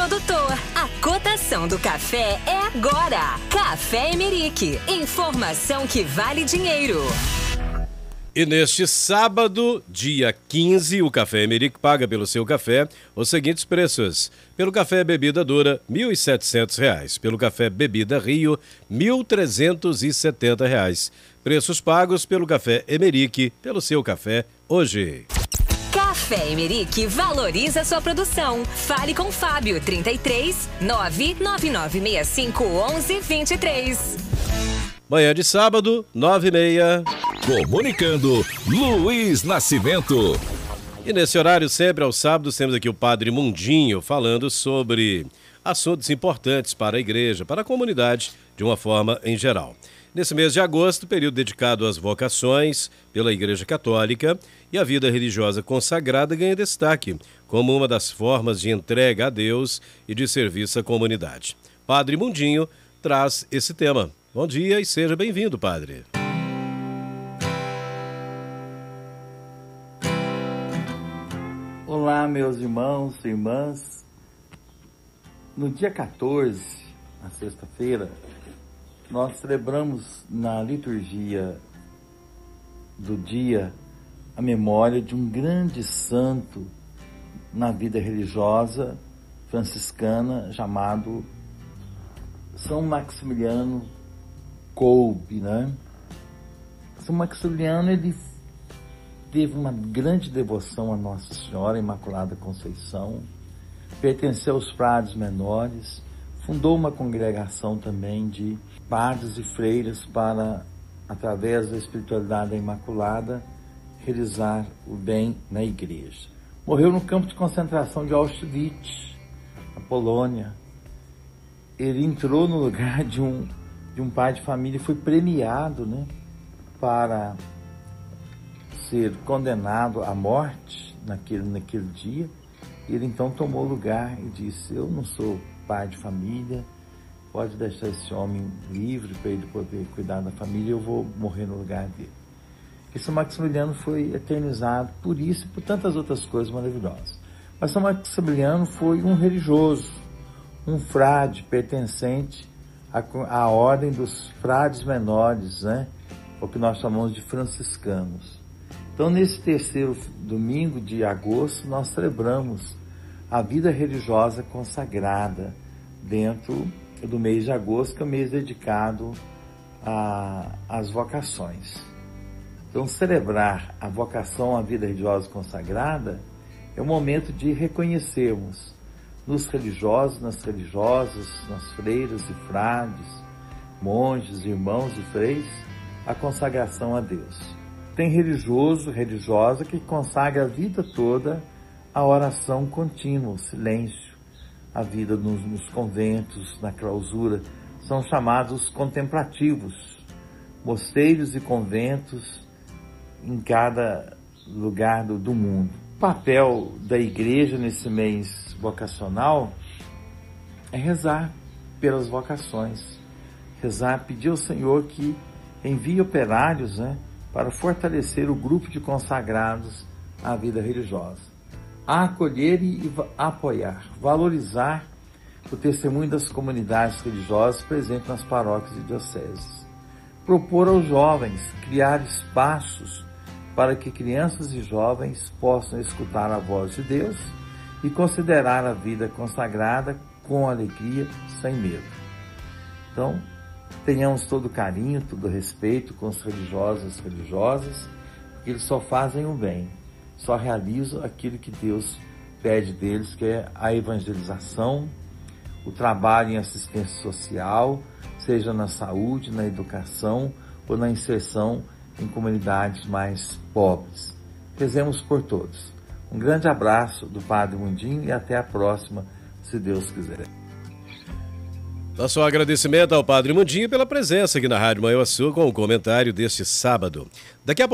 Produtor, a cotação do café é agora. Café Emerick, informação que vale dinheiro. E neste sábado, dia 15, o Café Emerick paga pelo seu café os seguintes preços. Pelo café bebida dura, R$ 1.700. Pelo café bebida Rio, R$ 1.370. Preços pagos pelo Café Emerick, pelo seu café hoje. Café Emerick valoriza sua produção. Fale com Fábio, 33 99965 1123. Manhã de sábado, 9h30. Comunicando, Luiz Nascimento. E nesse horário, sempre aos sábados, temos aqui o Padre Mundinho falando sobre assuntos importantes para a igreja, para a comunidade, de uma forma em geral. Nesse mês de agosto, período dedicado às vocações pela Igreja Católica, e a vida religiosa consagrada ganha destaque como uma das formas de entrega a Deus e de serviço à comunidade. Padre Mundinho traz esse tema. Bom dia e seja bem-vindo, Padre. Olá, meus irmãos e irmãs. No dia 14, na sexta-feira, nós celebramos na liturgia do dia a memória de um grande santo na vida religiosa franciscana chamado São Maximiliano Kolbe, né? São Maximiliano, ele teve uma grande devoção a Nossa Senhora Imaculada Conceição, pertenceu aos frades menores, fundou uma congregação também de padres e freiras para, através da espiritualidade da Imaculada, realizar o bem na igreja. Morreu no campo de concentração de Auschwitz, na Polônia. Ele entrou no lugar de um pai de família e foi premiado, né, para ser condenado à morte naquele dia. Ele então tomou lugar e disse: eu não sou pai de família, pode deixar esse homem livre para ele poder cuidar da família, eu vou morrer no lugar dele. E São Maximiliano foi eternizado por isso e por tantas outras coisas maravilhosas. Mas São Maximiliano foi um religioso, um frade pertencente à ordem dos frades menores, né? O que nós chamamos de franciscanos. Então, nesse terceiro domingo de agosto, nós celebramos a vida religiosa consagrada dentro do mês de agosto, que é o mês dedicado às vocações. Então, celebrar a vocação à vida religiosa consagrada é um momento de reconhecermos nos religiosos, nas religiosas, nas freiras e frades, monges, irmãos e freis, a consagração a Deus. Tem religioso, religiosa que consagra a vida toda à oração contínua, o silêncio, a vida nos conventos, na clausura. São chamados contemplativos, mosteiros e conventos em cada lugar do mundo. O papel da igreja nesse mês vocacional é rezar pelas vocações, rezar, pedir ao Senhor que envie operários, né, para fortalecer o grupo de consagrados à vida religiosa. Acolher e apoiar, valorizar o testemunho das comunidades religiosas presentes nas paróquias e dioceses. Propor aos jovens criar espaços para que crianças e jovens possam escutar a voz de Deus e considerar a vida consagrada com alegria, sem medo. Então, tenhamos todo carinho, todo respeito com os religiosos e as religiosas, porque eles só fazem o bem, só realizam aquilo que Deus pede deles, que é a evangelização, o trabalho em assistência social, seja na saúde, na educação ou na inserção em comunidades mais pobres. Rezemos por todos. Um grande abraço do Padre Mundinho e até a próxima, se Deus quiser. Nosso agradecimento ao Padre Mundinho pela presença aqui na Rádio Manhã Açúcar com o comentário deste sábado. Daqui a pouco